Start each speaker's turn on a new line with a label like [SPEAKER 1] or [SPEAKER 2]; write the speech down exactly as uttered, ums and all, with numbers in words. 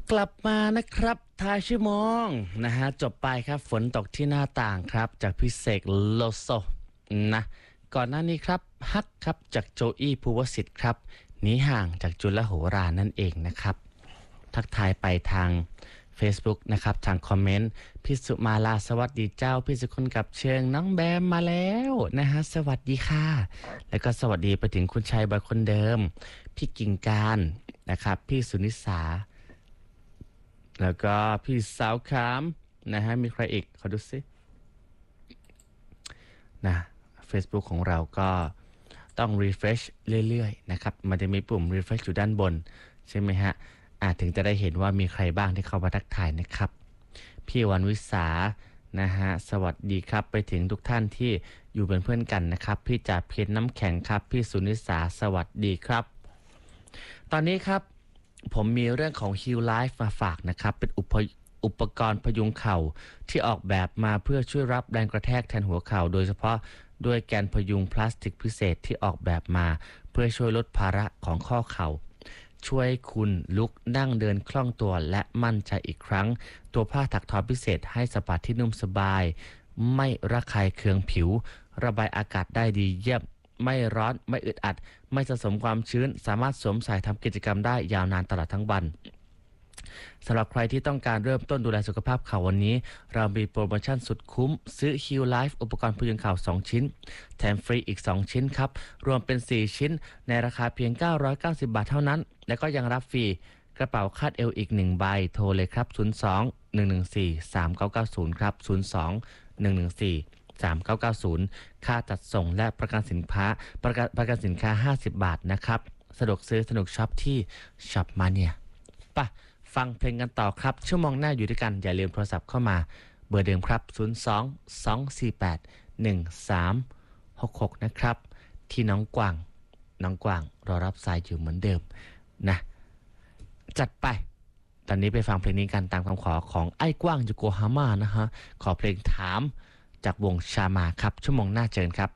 [SPEAKER 1] กลับมานะครับท้ายชั่วโมงนะฮะจบไปครับฝนตกที่หน้าต่างครับจากพี่เสกโลโซนะก่อนหน้านี้ครับฮักครับจากโจอี้ภูวสิทธิ์ครับหนีห่างจากจุลโหรานั่นเองนะครับทักทายไปทาง Facebook นะครับทางคอมเมนต์พี่สุมาลาสวัสดีเจ้าพี่สุคนกับเชิงน้องแบมมาแล้วนะฮะสวัสดีค่ะแล้วก็สวัสดีไปถึงคุณชัยบอยคนเดิมพี่กิ่งการนะครับพี่สุนิสาแล้วก็พี่สาวขามนะฮะมีใครอีกขอดูสินะ Facebook ของเราก็ต้อง refresh เรื่อยๆนะครับมันจะมีปุ่ม refresh อยู่ด้านบนใช่ไหมฮะอาจถึงจะได้เห็นว่ามีใครบ้างที่เข้ามาทักทายนะครับพี่วันวิสานะฮะสวัสดีครับไปถึงทุกท่านที่อยู่เป็นเพื่อนกันนะครับพี่จ่าเพชรน้ำแข็งครับพี่สุนิสาสวัสดีครับตอนนี้ครับผมมีเรื่องของ Heal Life มาฝากนะครับเป็นอุปอุปกรณ์พยุงเข่าที่ออกแบบมาเพื่อช่วยรับแรงกระแทกแทนหัวเข่าโดยเฉพาะด้วยแกนพยุงพลาสติกพิเศษที่ออกแบบมาเพื่อช่วยลดภาระของข้อเข่าช่วยคุณลุกนั่งเดินคล่องตัวและมั่นใจอีกครั้งตัวผ้าถักทอพิเศษให้สัมผัสที่นุ่มสบายไม่ระคายเคืองผิวระบายอากาศได้ดีเยี่ยมไม่ร้อนไม่อึดอัดไม่สะสมความชื้นสามารถสวมใส่ทำกิจกรรมได้ยาวนานตลอดทั้งวันสำหรับใครที่ต้องการเริ่มต้นดูแลสุขภาพเข่าวันนี้เรามีโปรโมชั่นสุดคุ้มซื้อ Heal Life อุปกรณ์พยุงเข่าสองชิ้นแถมฟรีอีกสองชิ้นครับรวมเป็นสี่ชิ้นในราคาเพียงเก้าร้อยเก้าสิบบาทเท่านั้นและก็ยังรับฟรีกระเป๋าคาดเอวอีกหนึ่งใบโทรเลยครับศูนย์ สอง หนึ่ง หนึ่ง สี่ สาม เก้า เก้า ศูนย์ครับศูนย์ สอง หนึ่ง หนึ่ง สี่ สาม เก้า เก้า ศูนย์ค่าจัดส่งและประกันสินค้าประกันประกันสินค้าห้าสิบบาทนะครับสะดวกซื้อสนุกช็อปที่ช็อปมาเนี่ยป่ะฟังเพลงกันต่อครับชั่วโมงหน้าอยู่ด้วยกันอย่าลืมโทรศัพท์เข้ามาเบอร์เดิมครับศูนย์ สอง สอง สี่ แปด หนึ่ง สาม หก หกนะครับที่น้องกวางน้องกวางรอรับสายอยู่เหมือนเดิมนะจัดไปตอนนี้ไปฟังเพลงนี้กันตามคำขอของไอ้กว้างยูโกฮาม่านะฮะขอเพลงถามจากวงชามาครับชั่วโมงหน้าเจอกันครับ